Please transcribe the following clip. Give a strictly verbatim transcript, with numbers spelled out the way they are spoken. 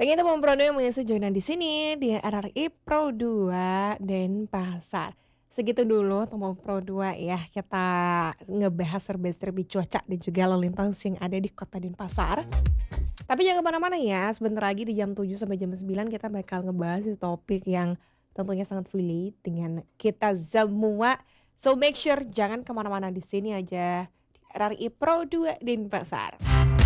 Pagi teman Pro dua yang mengisi joinan di sini di R R I Pro dua Denpasar. Segitu dulu teman Pro dua ya, kita ngebahas serba-serbi cuaca dan juga lalu lintas yang ada di Kota Denpasar. Tapi jangan kemana-mana ya, sebentar lagi di jam tujuh sampai jam sembilan kita bakal ngebahas topik yang tentunya sangat relate dengan kita semua. So make sure jangan kemana-mana, di sini aja di R R I Pro dua Denpasar.